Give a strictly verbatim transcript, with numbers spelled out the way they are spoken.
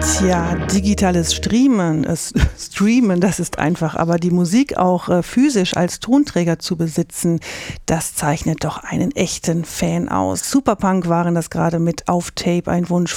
Tja, digitales Streamen, äh, Streamen, das ist einfach, aber die Musik auch äh, physisch als Tonträger zu besitzen, das zeichnet doch einen echten Fan aus. Superpunk waren das gerade mit Auf Tape, ein Wunsch